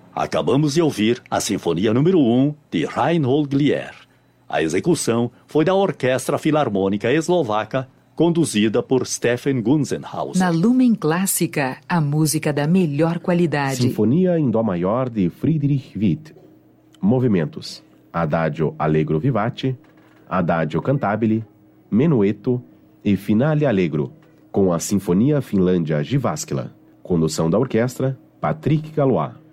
Acabamos de ouvir a Sinfonia número 1 de Reinhold Glier. A execução foi da Orquestra Filarmônica Eslovaca, conduzida por Stefan Gunzenhauser. Na Lumen Clássica, a música da melhor qualidade. Sinfonia em Dó maior de Friedrich Witt. Movimentos: Adagio Allegro Vivace, Adagio Cantabile, Menueto e Finale Allegro, com a Sinfonia Finlândia Jyväskylä. Condução da orquestra, Patrick Galois.